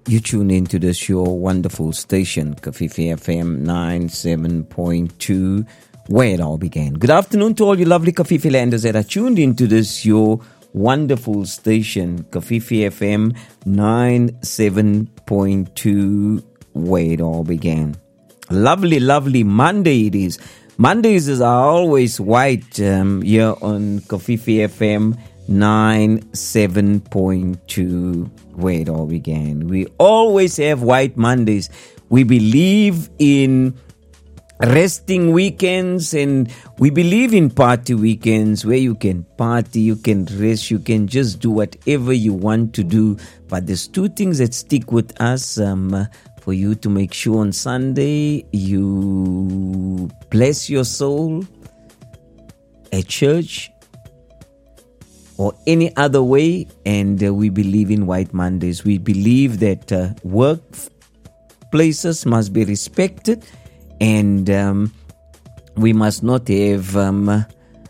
You tune into this your wonderful station, Kafifi FM 97.2, where it all began. Good afternoon to all you lovely Kafifi landers that are tuned into this your wonderful station, Kafifi FM 97.2, where it all began. Lovely, lovely Monday it is. Mondays are always white here on Kafifi FM 97.2, where it all began. We always have white Mondays. We believe in resting weekends and we believe in party weekends where you can party, you can rest, you can just do whatever you want to do. But there's two things that stick with us for you to make sure on Sunday you bless your soul at church or any other way, and we believe in White Mondays. We believe that workplaces must be respected, and we must not have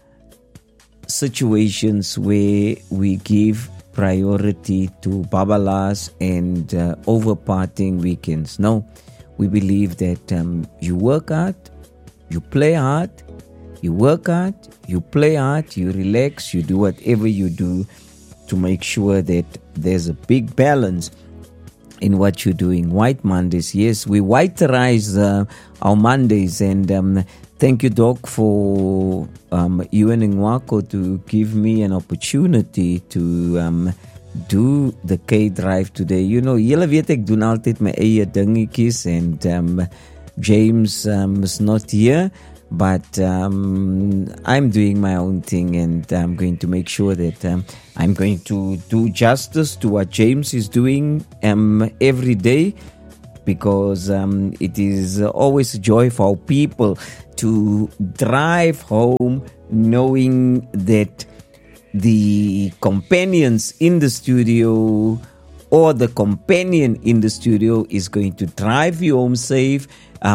situations where we give priority to babalas and over-partying weekends. No, we believe that you work hard, you play hard, you work hard, you play hard, you relax, you do whatever you do to make sure that there's a big balance in what you're doing. White Mondays, yes, we whiterize our Mondays, and thank you, Doc, for you and Nwako to give me an opportunity to do the K-Drive today. You know, julle weet ek doen altyd my eie dingetjies, and James is not here. But I'm doing my own thing, and I'm going to make sure that I'm going to do justice to what James is doing every day, because it is always a joy for our people to drive home knowing that the companions in the studio or the companion in the studio is going to drive you home safe,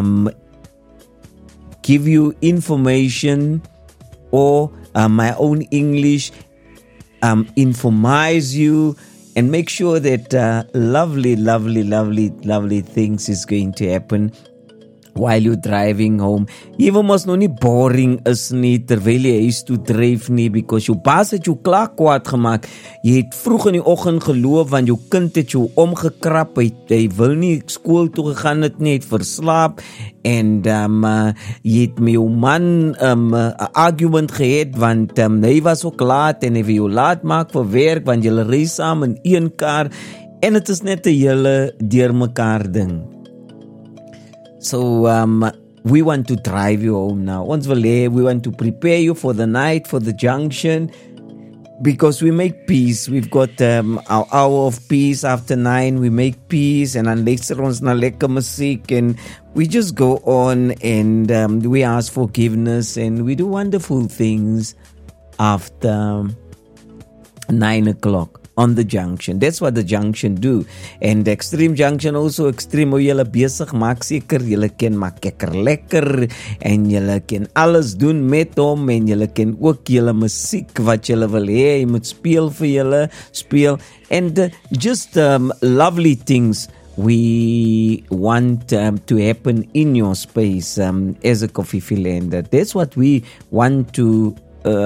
give you information, or my own English, informize you, and make sure that lovely things is going to happen while you're driving home. Even mos nog nie boring is nie terwyl jy huis toe dryf nie, because jou baas het jou klaar kwaad gemaak. Jy het vroeg in die oggend geloop want jou kind het jou omgekrap. Hy wil nie skool toe gegaan het nie, het verslaap, en jy het met jou man 'n argument gehad want hy was ook laat en hy wil jou laat maak vir werk want julle ry saam in een kar, en dit is net 'n hele deurmekaar ding. So we want to drive you home now. Ons wil hê, we want to prepare you for the night, for the junction, because we make peace. We've got our hour of peace after 9. We make peace, and dan luister ons na lekker musiek, and we just go on, and we ask forgiveness, and we do wonderful things after 9 o'clock. On the junction. That's what the junction do. And the Extreme Junction also extreme hoe julle besig maak, seker julle kan maak lekker en julle kan alles doen met hom, en julle kan ook julle musiek wat julle wil hê jy moet speel vir julle speel, and just lovely things we want to happen in your space as a Kafifi lander. That's what we want to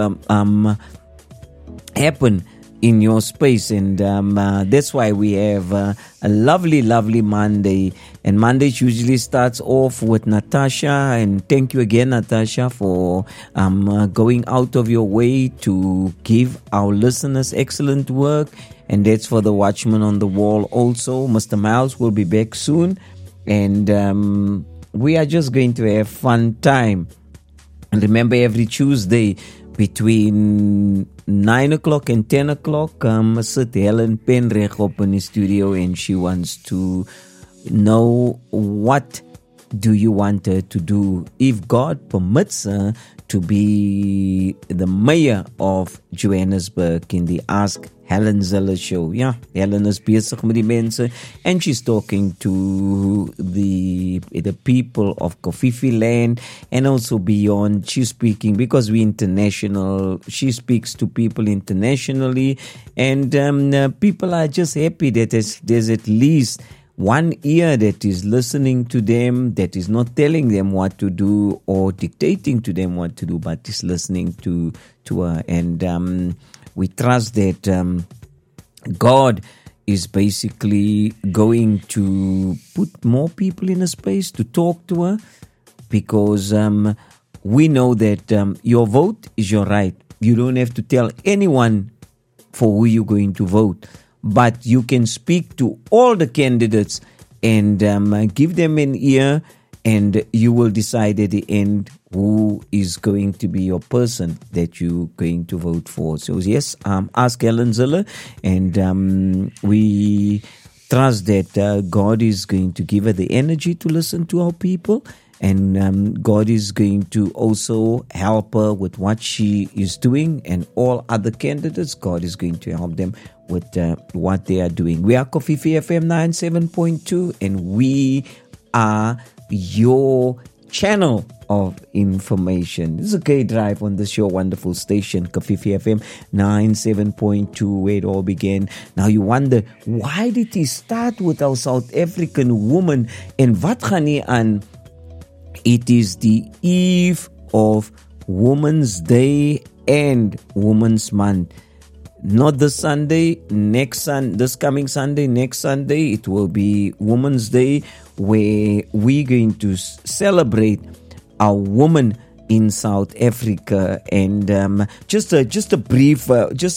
happen in your space, and that's why we have a lovely Monday. And Mondays usually starts off with Natasha, and thank you again, Natasha, for going out of your way to give our listeners excellent work. And that's for the Watchman on the Wall also. Mr. Miles will be back soon, and we are just going to have fun time. And remember, every Tuesday between 9 o'clock and 10 o'clock, sit Helen Penreg up in the studio, and she wants to know what do you want her to do if God permits her to be the mayor of Johannesburg in the Ask Helen Zeller show. Yeah, Helen is besig met die mense, and she's talking to the people of Kafifi land and also beyond. She's speaking because we're international. She speaks to people internationally, and people are just happy that there's at least one ear that is listening to them, that is not telling them what to do or dictating to them what to do, but is listening to her. And we trust that God is basically going to put more people in a space to talk to her, because we know that your vote is your right. You don't have to tell anyone for who you're going to vote, but you can speak to all the candidates and give them an ear, and you will decide at the end who is going to be your person that you're going to vote for. So yes, ask Helen Zille, and we trust that God is going to give her the energy to listen to our people, and God is going to also help her with what she is doing, and all other candidates, God is going to help them with what they are doing. We are Kofifi FM 97.2, and we are your channel of information. This is a great drive on this show, wonderful station, Kofifi FM 97.2, where it all began. Now you wonder, why did he start with our South African woman? And wat gaan hy aan? It is the eve of Women's Day and Women's Month. Not this Sunday, this coming Sunday, next Sunday, it will be Women's Day, where we're going to celebrate our women in South Africa. And just a brief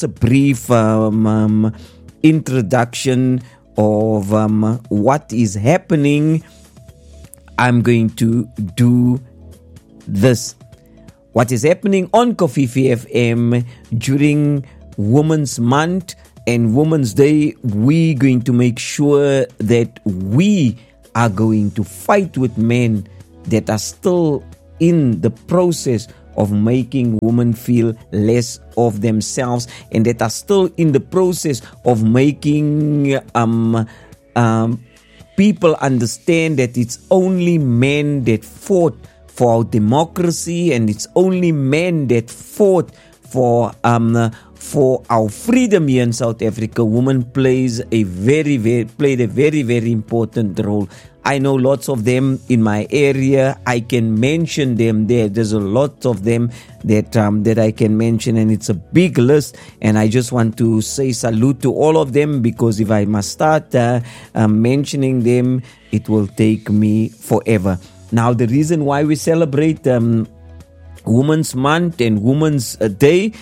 introduction of what is happening. I'm going to do this. What is happening on Kofifi FM during Women's Month and Women's Day, we're going to make sure that we are going to fight with men that are still in the process of making women feel less of themselves, and that are still in the process of making people understand that it's only men that fought for our democracy, and it's only men that fought for our freedom here in South Africa. Women played a very, very important role. I know lots of them in my area. I can mention them there. There's a lot of them that I can mention, and it's a big list. And I just want to say salute to all of them, because if I must start mentioning them, it will take me forever. Now, the reason why we celebrate Women's Month and Women's Day,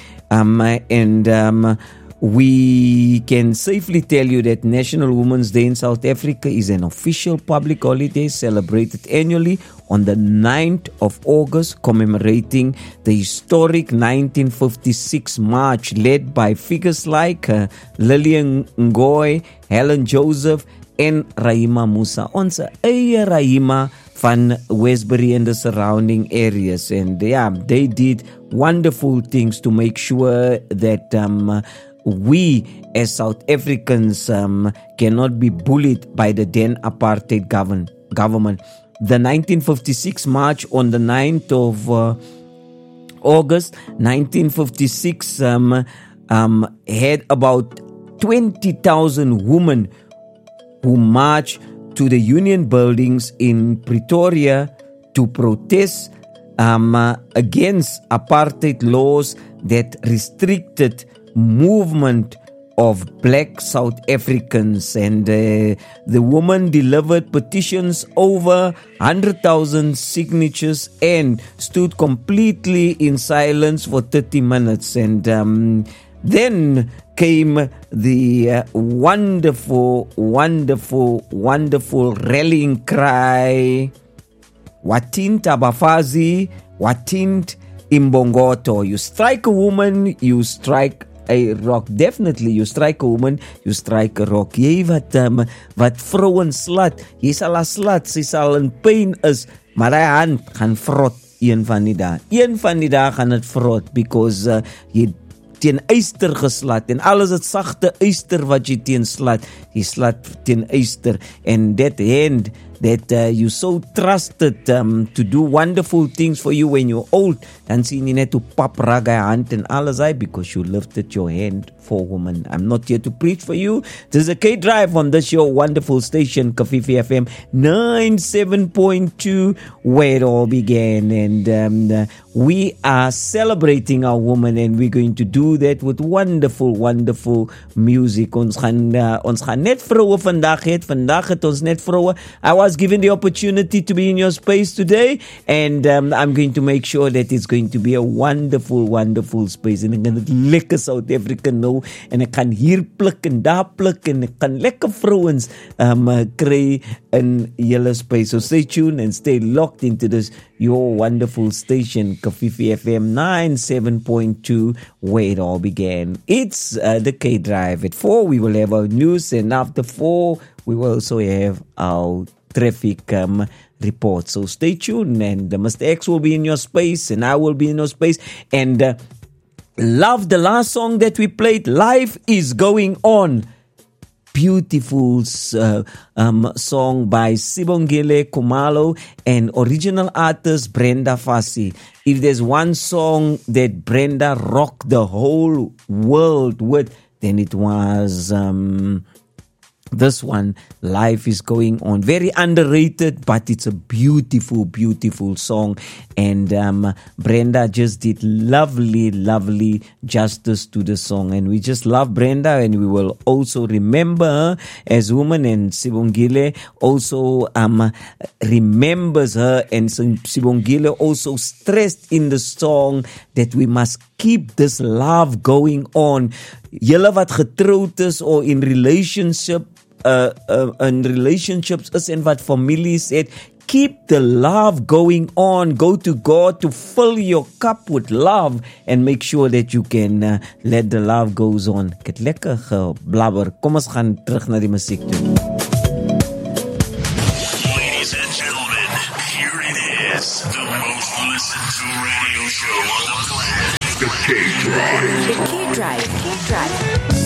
we can safely tell you that National Women's Day in South Africa is an official public holiday celebrated annually on the 9th of August, commemorating the historic 1956 march led by figures like Lillian Ngoyi, Helen Joseph, en Rahima Musa. Ons eie Rahima van Westbury and the surrounding areas. And yeah, they did wonderful things to make sure that we as South Africans cannot be bullied by the then apartheid government. The 1956 march on the 9th of August 1956 had about 20,000 women who marched to the Union buildings in Pretoria to protest against apartheid laws that restricted movement of black South Africans. And the woman delivered petitions over 100,000 signatures and stood completely in silence for 30 minutes. And then came the wonderful rallying cry, Watint Abafazi, Watint Imbongoto. You strike a woman, you strike a rock. Definitely, you strike a woman, you strike a rock. Jy wat vrouwen slat, jy sal haar slat, sy sal in pyn is, maar hy hand gaan vrot een van die dae. Een van die dae gaan het vrot, because jy teen yster geslat, en alles het sagte yster wat jy teen slat, jy slat teen yster, and that hand that you so trusted to do wonderful things for you when you're old, dan sien jy net hoe pap raga hand en alles uit because you lifted your hand for women. I'm not here to preach for you. This is a K-Drive on this your wonderful station, Kafifi FM 97.2, where it all began. And we are celebrating our women, and we're going to do that with wonderful, wonderful music. Ons gaan net vroue vandag het. Vandag het ons net vroue. I was given the opportunity to be in your space today, and I'm going to make sure that it's going to be a wonderful, wonderful space. En ek gaan het lekker South Africa nou, en ek kan hier pluk en daar pluk, en ek kan lekker vrouens kry in julle space. So stay tuned and stay locked into this, your wonderful station, Kafifi FM 97.2, where it all began. It's the K-Drive. At 4, we will have our news, and after 4, we will also have our traffic report. So stay tuned, and Mr. X will be in your space, and I will be in your space. And love the last song that we played, Life is Going On. Beautiful song by Sibongile Khumalo and original artist Brenda Fassie. If there's one song that Brenda rocked the whole world with, then it was this one, Life is Going On. Very underrated, but it's a beautiful, beautiful song. And Brenda just did lovely, lovely justice to the song. And we just love Brenda, and we will also remember her as woman. And Sibongile also remembers her. And Sibongile also stressed in the song that we must keep this love going on. Julle wat getroud is or in relationships is en wat families het, keep the love going on. Go to God to fill your cup with love and make sure that you can let the love goes on. Ek het lekker geblabber. Kom ons gaan terug na die musiek toe. Ladies and gentlemen, here it is, the most listened to radio show on the planet. The K-Drive. The K-Drive.